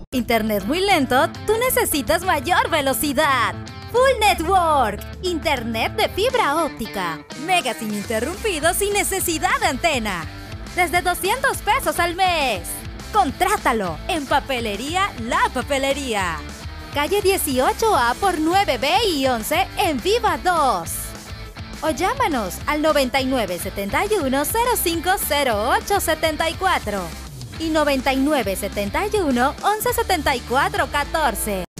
Internet muy lento, tú necesitas mayor velocidad. Full Network, internet de fibra óptica, megas ininterrumpidos sin necesidad de antena. Desde 200 pesos al mes. Contrátalo en Papelería La Papelería. Calle 18A por 9B y 11 en Viva 2. O llámanos al 9971-050874 y 9971-117414.